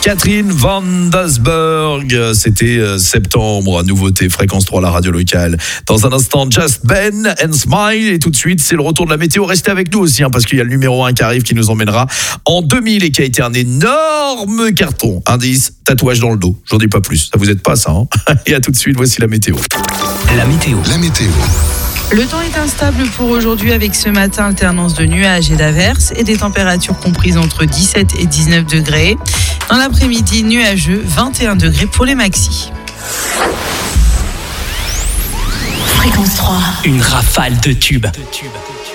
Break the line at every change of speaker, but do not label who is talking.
Catherine Van Dasberg, c'était septembre, nouveauté Fréquence 3, la radio locale. Dans un instant, Just Ben and Smile, et tout de suite, c'est le retour de la météo. Restez avec nous aussi, parce qu'il y a le numéro 1 qui arrive, qui nous emmènera en 2000 et qui a été un énorme carton. Indice, tatouage dans le dos. J'en dis pas plus, ça vous aide pas ça, Et à tout de suite, voici la météo.
La météo.
Le temps est instable pour aujourd'hui avec ce matin alternance de nuages et d'averses et des températures comprises entre 17 et 19 degrés. Dans l'après-midi, nuageux, 21 degrés pour les maxis.
Fréquence 3. Une rafale de tubes.